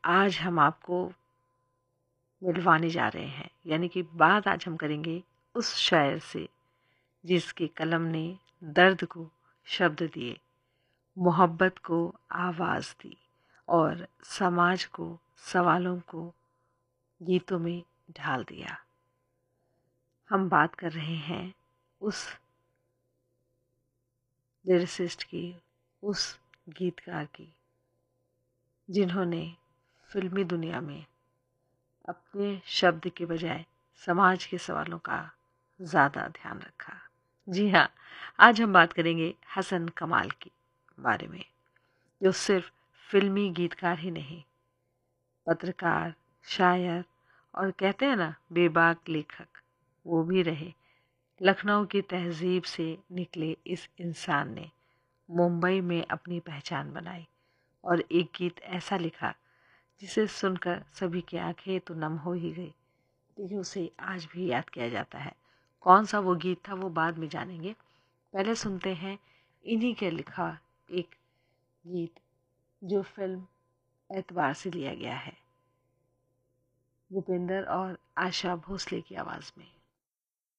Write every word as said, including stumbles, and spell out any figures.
आज हम आपको मिलवाने जा रहे हैं, यानी कि बात आज हम करेंगे उस शायर से जिसकी कलम ने दर्द को शब्द दिए, मोहब्बत को आवाज़ दी और समाज को सवालों को गीतों में ढाल दिया। हम बात कर रहे हैं उस लिरिसिस्ट की, उस गीतकार की जिन्होंने फिल्मी दुनिया में अपने शब्द के बजाय समाज के सवालों का ज़्यादा ध्यान रखा। जी हाँ, आज हम बात करेंगे हसन कमाल के बारे में, जो सिर्फ फिल्मी गीतकार ही नहीं, पत्रकार, शायर और कहते हैं ना बेबाक लेखक वो भी रहे। लखनऊ की तहजीब से निकले इस इंसान ने मुंबई में अपनी पहचान बनाई और एक गीत ऐसा लिखा जिसे सुनकर सभी की आंखें तो नम हो ही गई, लेकिन उसे आज भी याद किया जाता है। कौन सा वो गीत था वो बाद में जानेंगे। पहले सुनते हैं इन्हीं के लिखा एक गीत जो फिल्म एतबार से लिया गया है, भूपेंद्र और आशा भोसले की आवाज़ में।